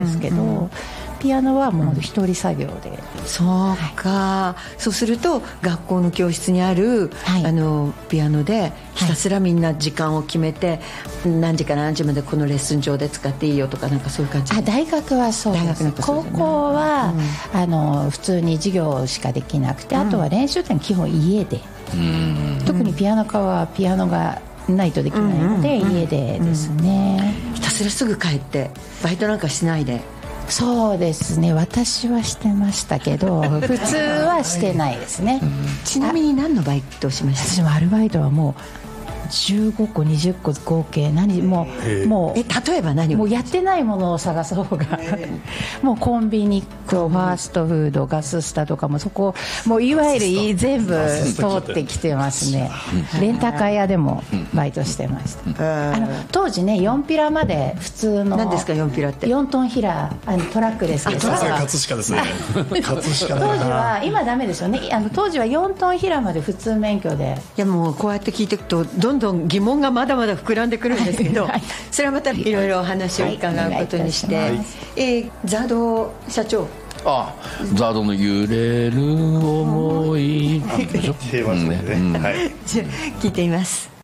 ですけど、ピアノはもう一人作業で、 そうか、そうすると学校の教室にある、ピアノでひたすらみんな時間を決めて、何時から何時までこのレッスン上で使っていいよとか、なんかそういう感じ。 大学はそうです。高校は、普通に授業しかできなくて、あとは練習って基本家で、特にピアノ科はピアノがないとできないので、家でですね。 ひたすらすぐ帰ってバイトなんかしないで。 そうですね、私はしてましたけど普通はしてないですね。 ちなみに何のバイトをしました？ 私もアルバイトはもう15個20個合計もう例えば何を？ もうやってないものを探す方がもうコンビニとファーストフード、ガススタとかも、そこもういわゆる全部通ってきてますね。レンタカー屋でもバイトしてました。当時ね、4ピラまで普通の、 何ですか4ピラって？ 4トンヒラトラックですけど、 葛飾ですね。葛飾当時は、今ダメですよね。当時は4トンヒラまで普通免許で。 いや、もうこうやって聞いていくとどんどん疑問がまだまだ膨らんでくるんですけど、それはまたいろいろお話を伺うことにして、ザード社長、 ザードの揺れる想いでしょ。 聞いていますね。 聞いています。